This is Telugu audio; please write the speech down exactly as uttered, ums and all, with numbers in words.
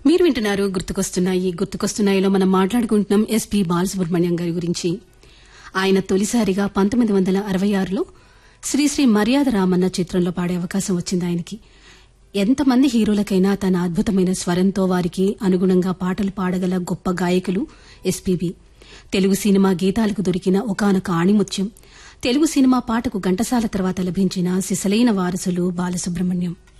మీరు వింటున్నారు గుర్తుకొస్తున్నాయి గుర్తుకొస్తున్నాయిలో మనం మాట్లాడుకుంటున్నాం ఎస్పీ బాలసుబ్రహ్మణ్యం గారి గురించి. ఆయన తొలిసారిగా పంతొమ్మిది వందల అరవై ఆరులో శ్రీశ్రీ మర్యాద రామన్న చిత్రంలో పాడే అవకాశం వచ్చింది ఆయనకి. ఎంతమంది హీరోలకైనా తన అద్భుతమైన స్వరంతో వారికి అనుగుణంగా పాటలు పాడగల గొప్ప గాయకులు ఎస్పీబీ. తెలుగు సినిమా గీతాలకు దొరికిన ఒకానొక ఆణిముత్యం. తెలుగు సినిమా పాటకు ఘంటసాల తర్వాత లభించిన సిసలైన వారసులు బాలసుబ్రహ్మణ్యం.